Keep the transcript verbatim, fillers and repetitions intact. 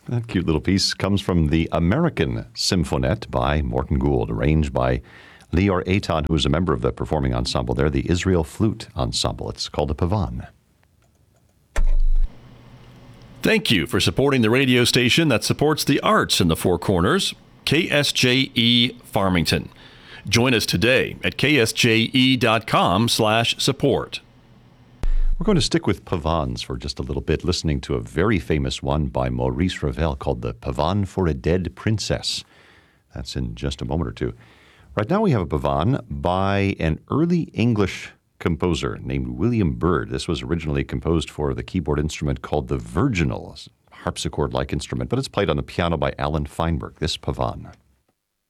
That cute little piece comes from the American Symphonette by Morton Gould, arranged by Lior Eitan, who is a member of the performing ensemble there, the Israel Flute Ensemble. It's called a pavan. Thank you for supporting the radio station that supports the arts in the Four Corners, K S J E Farmington. Join us today at k s j e dot com slash support. We're going to stick with pavans for just a little bit, listening to a very famous one by Maurice Ravel called the Pavan for a Dead Princess. That's in just a moment or two. Right now we have a pavan by an early English composer named William Byrd. This was originally composed for the keyboard instrument called the virginal, harpsichord-like instrument, but it's played on the piano by Alan Feinberg, this pavan.